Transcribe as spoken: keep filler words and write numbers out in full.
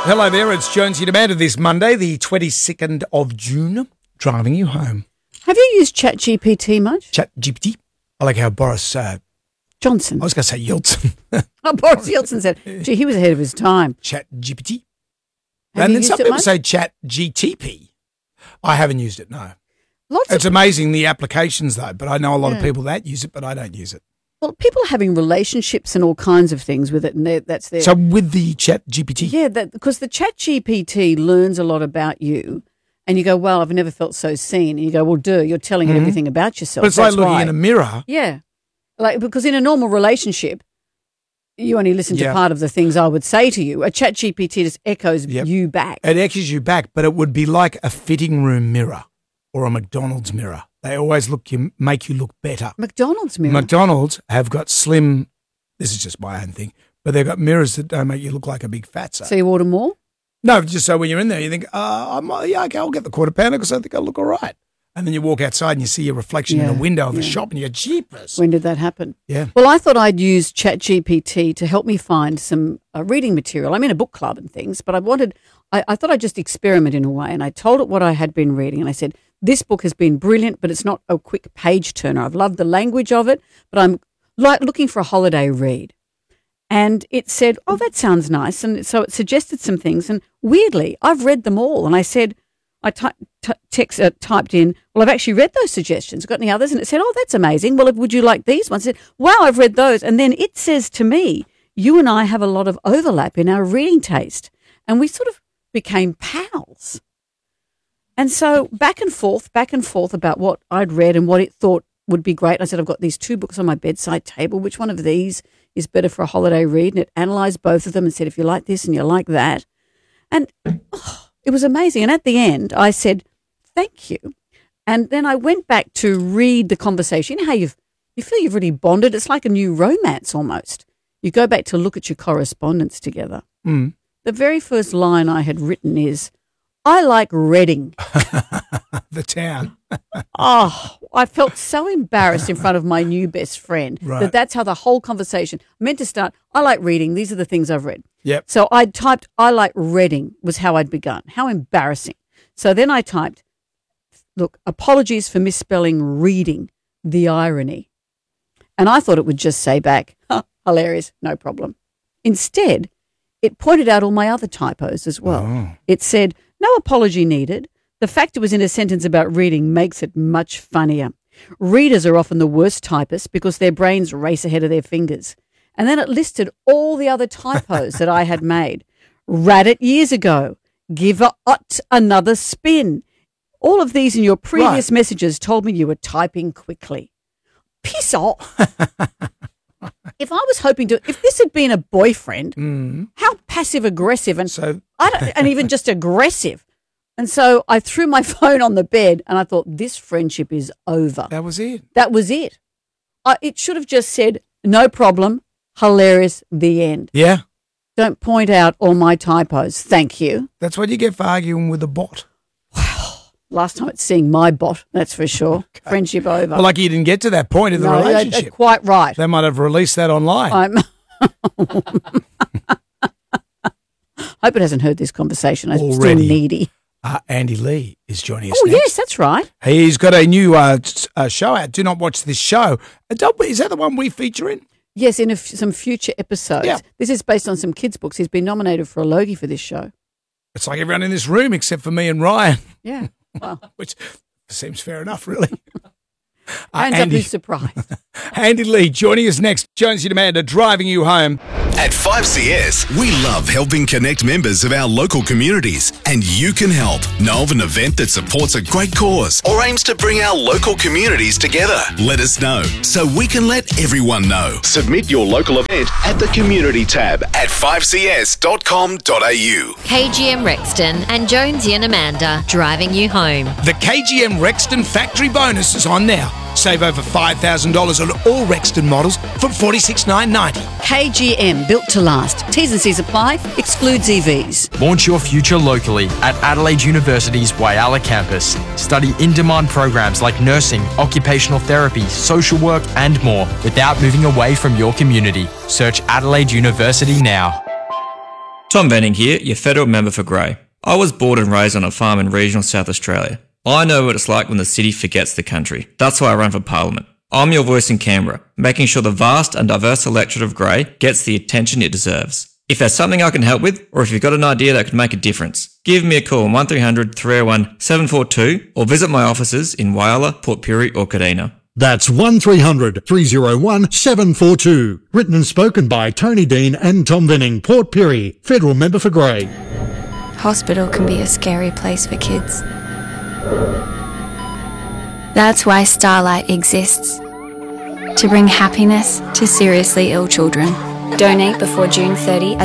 Hello there, it's Jonesy Demand of this Monday, the twenty-second of June, driving you home. Have you used ChatGPT much? ChatGPT. I like how Boris uh, Johnson. I was going to say Yeltsin. Oh, Boris Yeltsin said, gee, he was ahead of his time. ChatGPT. Have And you then used some it people much? say ChatGTP. I haven't used it, no. Lots It's of, amazing the applications though, but I know a lot of Yeah. people that use it, but I don't use it. well, people are having relationships and all kinds of things with it, and they're- that's their... So with the ChatGPT, yeah, that, because the ChatGPT learns a lot about you, and you go, well, I've never felt so seen. And you go, well, duh, you're telling it everything about yourself. but it's That's like looking why. in a mirror. Yeah. Like, because in a normal relationship, you only listen Yeah. to part of the things I would say to you. A ChatGPT just echoes Yep. you back. It echoes you back, but it would be like a fitting room mirror or a McDonald's mirror. They always look you make you look better. McDonald's mirror. McDonald's have got slim, this is just my own thing, but they've got mirrors that don't make you look like a big fatso. so you order more? No, just so when you're in there, you think, uh, I'm, yeah, okay, I'll get the quarter pounder because I think I'll look all right. And then you walk outside and you see your reflection in Yeah, a window of a yeah. shop and you go, jeepers. When did that happen? Yeah. Well, I thought I'd use ChatGPT to help me find some uh, reading material. I'm in a book club and things, but I wanted, I, I thought I'd just experiment in a way. And I told it what I had been reading. And I said, this book has been brilliant, but it's not a quick page turner. I've loved the language of it, but I'm like looking for a holiday read. And it said, oh, that sounds nice. And so it suggested some things. And weirdly, I've read them all. And I said, I ty- t- text, uh, typed in, well, I've actually read those suggestions. Got any others? And it said, oh, that's amazing. Well, would you like these ones? I said, wow, I've read those. And then it says to me, you and I have a lot of overlap in our reading taste. And we sort of became pals. And so back and forth, back and forth about what I'd read and what it thought would be great. I said, I've got these two books on my bedside table. Which one of these is better for a holiday read? And it analysed both of them and said, if you like this and you like that. And oh, it was amazing. And at the end, I said, thank you. And then I went back to read the conversation. You know how you've, you feel you've really bonded? It's like a new romance almost. You go back to look at your correspondence together. Mm. The very first line I had written is, I like Reading. The town. Oh, I felt so embarrassed in front of my new best friend Right. that that's how the whole conversation meant to start. I like reading. These are the things I've read. Yep. So I typed, I like Reading was how I'd begun. How embarrassing. So then I typed, look, apologies for misspelling reading, the irony. And I thought it would just say back, huh, hilarious, no problem. Instead, it pointed out all my other typos as well. Oh. It said, no apology needed. The fact it was in a sentence about reading makes it much funnier. Readers are often the worst typists because their brains race ahead of their fingers. And then it listed all the other typos that I had made. Read it years ago. Give it another spin. All of these in your previous Right. messages told me you were typing quickly. Piss off. If I was hoping to, if this had been a boyfriend, Mm. how passive aggressive and So I don't, and even just aggressive. And so I threw my phone on the bed and I thought, this friendship is over. that was it. That was it. I, it should have just said, no problem, hilarious, the end. Yeah. Don't point out all my typos. Thank you. That's what you get for arguing with a bot. Last time it's seeing my bot, that's for sure. Friendship over. Well, like you didn't get to that point in the No, that- relationship. that's quite right. They might have released that online. I'm hope it hasn't heard this conversation. I'm still Already. needy. Uh, Andy Lee is joining us Oh, next. yes, that's right. He's got a new uh, t- uh, show out. Do not watch this show. Uh, don't, is that the one we feature in? Yes, in a f- some future episodes. Yeah. This is based on some kids' books. He's been nominated for a Logie for this show. It's like everyone in this room except for me and Ryan, Yeah. Well, which seems fair enough, really. Uh, hands up Andy, who's surprised. Andy Lee joining us next. Jonesy Demander driving you home. At five C S, we love helping connect members of our local communities, and you can help. Know of an event that supports a great cause or aims to bring our local communities together? Let us know so we can let everyone know. Submit your local event at the community tab at five c s dot com dot a u. K G M Rexton and Jonesy and Amanda driving you home. The K G M Rexton factory bonus is on now. Save over five thousand dollars on all Rexton models from forty-six thousand nine hundred ninety dollars. K G M, built to last. T's and C's apply. Excludes E Vs. Launch your future locally at Adelaide University's Whyalla campus. Study in-demand programs like nursing, occupational therapy, social work and more without moving away from your community. Search Adelaide University now. Tom Venning here, your federal member for Grey. I was born and raised on a farm in regional South Australia. I know what it's like when the city forgets the country. That's why I run for Parliament. I'm your voice in Canberra, making sure the vast and diverse electorate of Grey gets the attention it deserves. If there's something I can help with, or if you've got an idea that could make a difference, give me a call on one three hundred, three oh one, seven four two or visit my offices in Whyalla, Port Pirie or Kadina. That's one three hundred, three oh one, seven four two. Written and spoken by Tony Dean and Tom Venning, Port Pirie, federal member for Grey. Hospital can be a scary place for kids. That's why Starlight exists. To bring happiness to seriously ill children. Donate before June thirtieth